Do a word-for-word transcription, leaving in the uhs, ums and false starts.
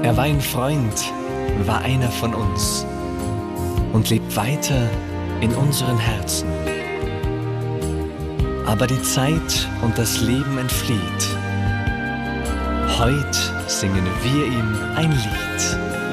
Er war ein Freund, war einer von uns und lebt weiter in unseren Herzen. Aber die Zeit und das Leben entflieht. Heut singen wir ihm ein Lied.